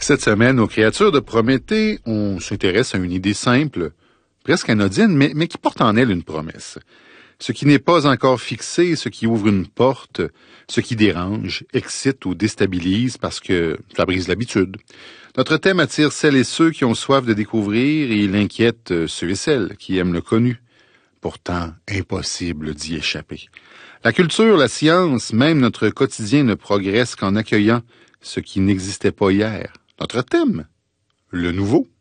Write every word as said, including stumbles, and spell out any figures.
Cette semaine, aux créatures de Prométhée, on s'intéresse à une idée simple, presque anodine, mais, mais qui porte en elle une promesse. Ce qui n'est pas encore fixé, ce qui ouvre une porte, ce qui dérange, excite ou déstabilise parce que ça brise l'habitude. Notre thème attire celles et ceux qui ont soif de découvrir et il inquiète ceux et celles qui aiment le connu. Pourtant, impossible d'y échapper. La culture, la science, même notre quotidien ne progresse qu'en accueillant ce qui n'existait pas hier. Notre thème, le nouveau.